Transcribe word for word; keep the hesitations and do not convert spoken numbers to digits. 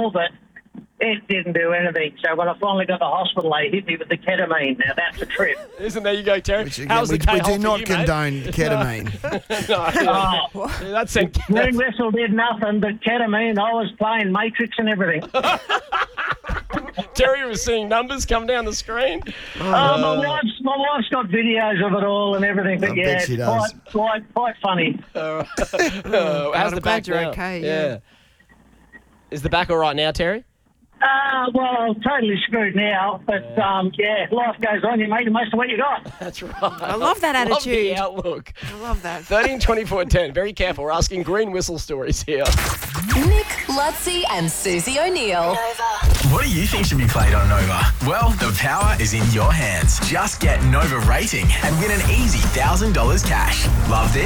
all, but it didn't do anything. So when I finally got to the hospital, they hit me with the ketamine. Now, that's a trip. Isn't there you go, Terry? Which, again, How's we, the K we hole do for not you, condone mate? ketamine. No, Oh, yeah, that's it. Green Whistle did nothing but ketamine. I was playing Matrix and everything. Terry was seeing numbers come down the screen. Oh, my wife's my wife's got videos of it all and everything, but I yeah, bet she it's does. quite quite quite funny. Uh, how's I'm the glad back you're now? okay, yeah. Is the back all right now, Terry? Uh, well, totally screwed now, but um, yeah, life goes on. You make the most of what you got. That's right. I love that Love the attitude. outlook. I love that. thirteen twenty-four ten. Very careful. We're asking green whistle stories here. Nick, Lutzi, and Susie O'Neill. What do you think should be played on Nova? Well, the power is in your hands. Just get Nova Rating and win an easy one thousand dollars cash. Love this?